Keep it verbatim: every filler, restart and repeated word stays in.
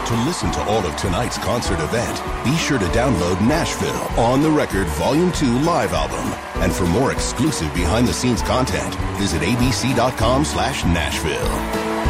To listen to all of tonight's concert event, be sure to download Nashville On the Record Volume two live album. And for more exclusive behind-the-scenes content, visit abc.com slash Nashville.